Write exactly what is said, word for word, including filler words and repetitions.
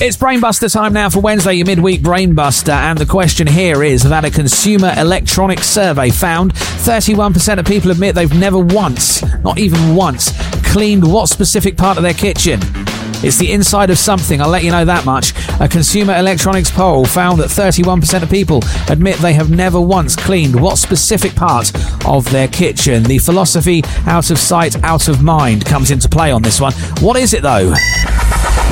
It's Brainbuster time now for Wednesday, your midweek Brainbuster, and the question here is that a Consumer Electronics survey found thirty-one percent of people admit they've never once, not even once, cleaned what specific part of their kitchen? It's the inside of something, I'll let you know that much. A Consumer Electronics poll found that thirty-one percent of people admit they have never once cleaned what specific part of their kitchen. The philosophy out of sight, out of mind comes into play on this one. What is it though?